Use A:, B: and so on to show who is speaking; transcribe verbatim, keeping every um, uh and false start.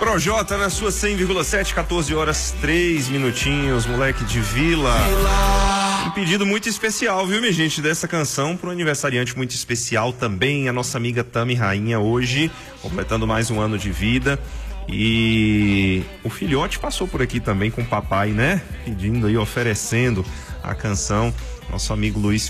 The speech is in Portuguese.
A: Projota na sua cem vírgula sete, quatorze horas, três minutinhos, moleque de Vila. Um pedido muito especial, viu, minha gente, dessa canção para um aniversariante muito especial também, a nossa amiga Tami Rainha, hoje, completando mais um ano de vida. E o filhote passou por aqui também com o papai, né? Pedindo aí, oferecendo a canção. Nosso amigo Luiz